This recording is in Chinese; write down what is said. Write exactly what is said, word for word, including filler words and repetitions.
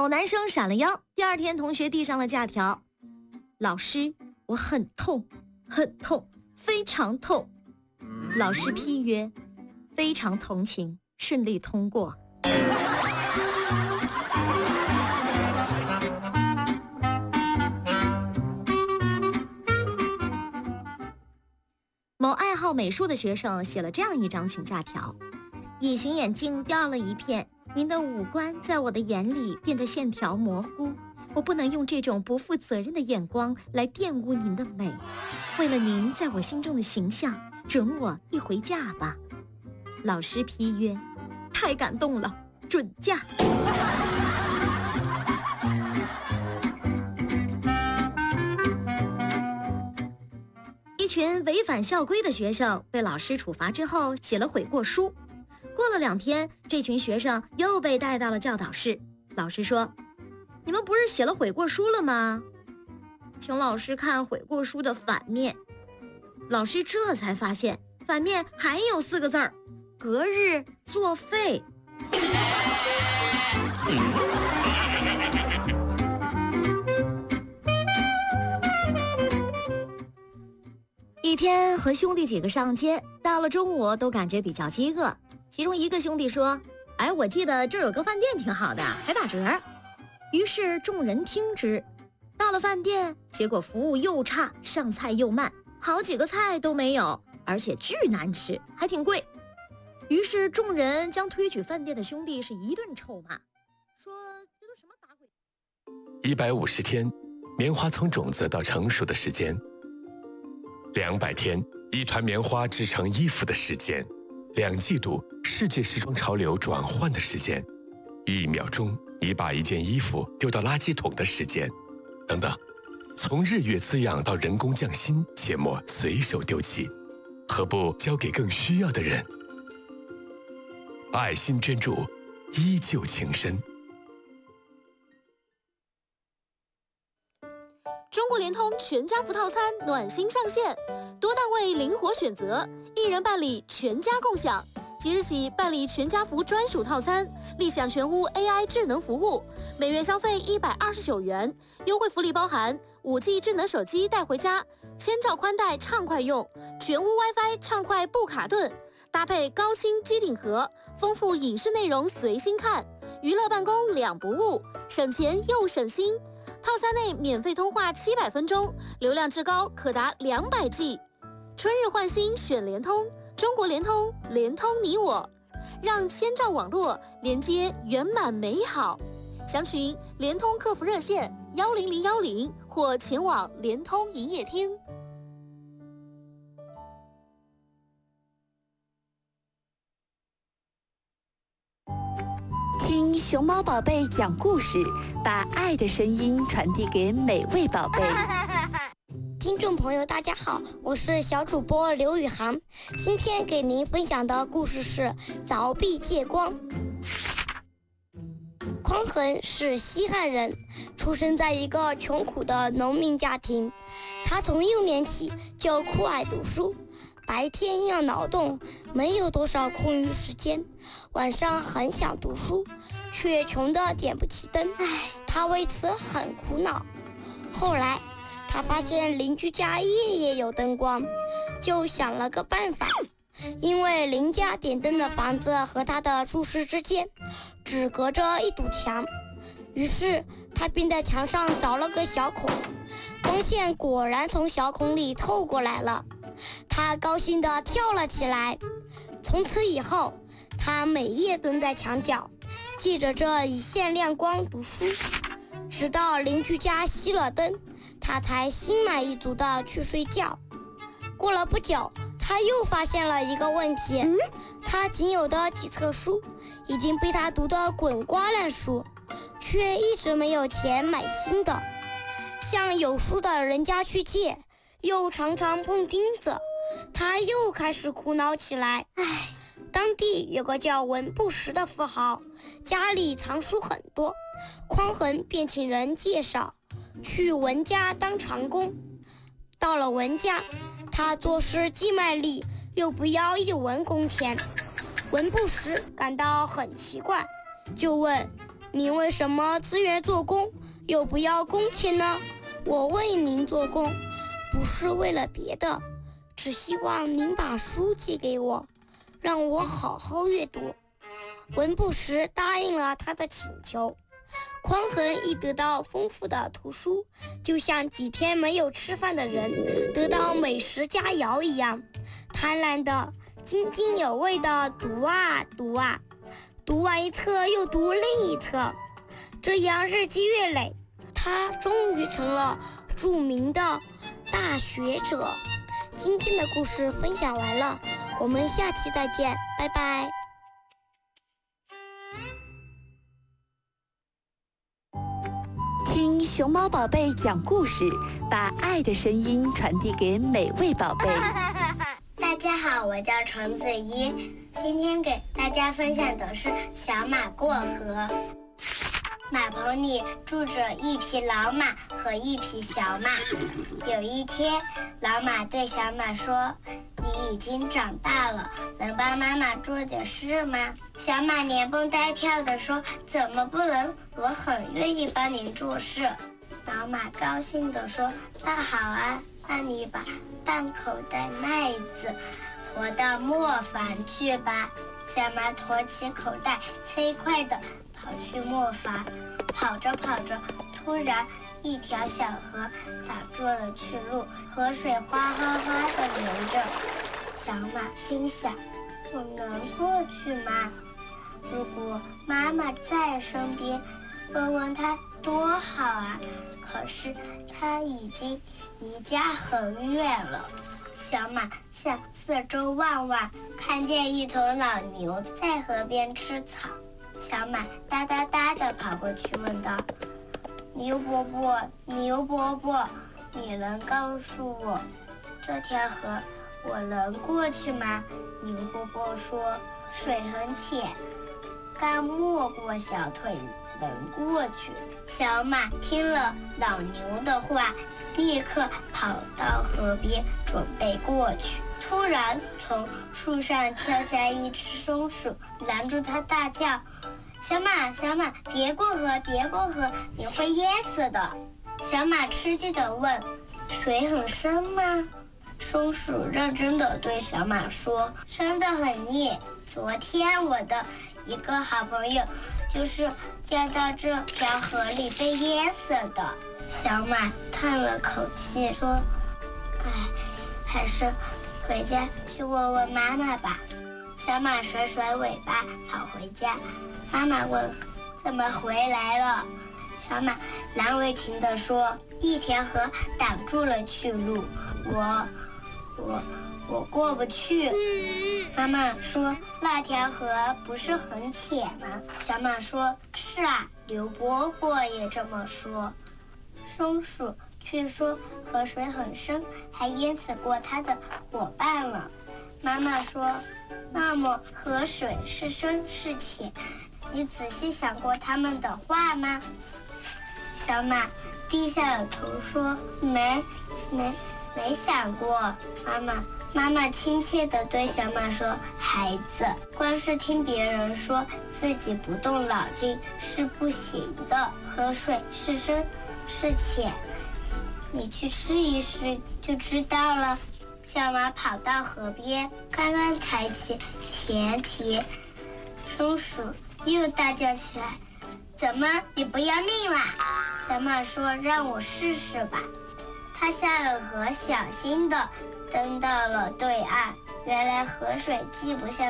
某男生闪了腰，第二天同学递上了假条。老师，我很痛，很痛，非常痛。老师批曰：非常同情，顺利通过。某爱好美术的学生写了这样一张请假条：隐形眼镜掉了一片，您的五官在我的眼里变得线条模糊，我不能用这种不负责任的眼光来玷污您的美。为了您在我心中的形象，准我一回假吧。老师批曰：太感动了，准假。一群违反校规的学生被老师处罚之后写了悔过书。过了两天，这群学生又被带到了教导室。老师说：你们不是写了悔过书了吗？请老师看悔过书的反面。老师这才发现反面还有四个字儿：隔日作废。一天和兄弟几个上街，到了中午都感觉比较饥饿。其中一个兄弟说：哎，我记得这儿有个饭店挺好的，还打折。于是众人听之。到了饭店，结果服务又差，上菜又慢，好几个菜都没有，而且巨难吃，还挺贵。于是众人将推举饭店的兄弟是一顿臭骂，说这都什么打鬼。 一百五十天，棉花从种子到成熟的时间；两百天，一团棉花织成衣服的时间；两季度，世界时装潮流转换的时间；一秒钟，你把一件衣服丢到垃圾桶的时间，等等。从日月滋养到人工匠心，切莫随手丢弃，何不交给更需要的人？爱心捐助，依旧情深。 中国联通全家福套餐暖心上线，多档位灵活选择，一人办理全家共享。即日起办理全家福专属套餐，立享全屋 A I 智能服务，每月消费一百二十九元，优惠福利包含五 G 智能手机带回家，千兆宽带畅快用，全屋 WiFi 畅快不卡顿，搭配高清机顶盒，丰富影视内容随心看，娱乐办公两不误，省钱又省心。套餐内免费通话七百分钟，流量至高可达两百 G。春日换新选联通，中国联通，联通你我，让千兆网络连接圆满美好。详询联通客服热线幺零零幺零或前往联通营业厅。 听熊猫宝贝讲故事，把爱的声音传递给每位宝贝。 听众朋友大家好，我是小主播刘宇航，今天给您分享的故事是凿壁借光。匡衡是西汉人，出生在一个穷苦的农民家庭。他从幼年起就酷爱读书，白天要劳动，没有多少空余时间，晚上很想读书，却穷得点不起灯，他为此很苦恼。后来他发现邻居家夜夜有灯光，就想了个办法。因为邻家点灯的房子和他的住室之间只隔着一堵墙，于是他便在墙上凿了个小孔，光线果然从小孔里透过来了。他高兴地跳了起来。从此以后，他每夜蹲在墙角，借着这一线亮光读书，直到邻居家熄了灯，他才心满意足地去睡觉。过了不久，他又发现了一个问题，他仅有的几册书已经被他读得滚瓜烂熟，却一直没有钱买新的。向有书的人家去借，又常常碰钉子，他又开始苦恼起来。唉，当地有个叫文不识的富豪，家里藏书很多，匡衡便请人介绍去文家当长工。到了文家，他做事既卖力，又不要一文工钱。文不识感到很奇怪，就问您为什么自愿做工，又不要工钱呢？我为您做工，不是为了别的，只希望您把书借给我，让我好好阅读。”文不时答应了他的请求。匡衡一得到丰富的图书，就像几天没有吃饭的人得到美食佳肴一样，贪婪的津津有味地读啊读啊，读完一册又读另一册，这样日积月累，他终于成了著名的大学者。今天的故事分享完了，我们下期再见，拜拜。 听熊猫宝贝讲故事，把爱的声音传递给每位宝贝。 大家好，我叫程子怡，今天给大家分享的是小马过河。马棚里住着一匹老马和一匹小马。有一天，老马对小马说：“你已经长大了，能帮妈妈做点事吗？”小马连蹦带跳地说：“怎么不能？我很愿意帮您做事。”老马高兴地说：“那好啊，那你把半口袋麦子驮到磨坊去吧。”小马驮起口袋，飞快地跑去磨坊。跑着跑着，突然一条小河挡住了去路，河水哗哗哗地流着。小马心想：我能过去吗？如果妈妈在身边，问问她多好啊！可是她已经离家很远了。小马向四周望望，看见一头老牛在河边吃草。小马哒哒哒地跑过去问道：“牛伯伯，牛伯伯，你能告诉我这条河我能过去吗？”牛伯伯说：“水很浅，刚没过小腿能过去。”小马听了老牛的话，立刻跑到河边准备过去。突然从树上跳下一只松鼠，拦住他大叫：“小马，小马，别过河，别过河，你会淹死的！”小马吃惊地问：“水很深吗？”松鼠认真地对小马说：“深得很厉，昨天我的一个好朋友就是掉到这条河里被淹死的。”小马叹了口气说：“哎，还是回家去问问妈妈吧。”小马甩甩尾巴跑回家。妈妈问：“怎么回来了？”小马难为情地说：“一条河挡住了去路，我我我过不去。”妈妈说：“那条河不是很浅吗？”小马说：“是啊，刘伯伯也这么说。”松鼠却说河水很深，还淹死过他的伙伴了。妈妈说：“那么河水是深是浅，你仔细想过他们的话吗？”小马低下了头说：“没没没想过。”妈妈妈妈亲切地对小马说：“孩子，光是听别人说，自己不动脑筋是不行的。河水是深是浅，你去试一试就知道了。”小马跑到河边，刚刚抬起甜甜，松鼠又大叫起来：“怎么，你不要命啦？”小马说：“让我试试吧。”他下了河，小心地登到了对岸。原来河水既不像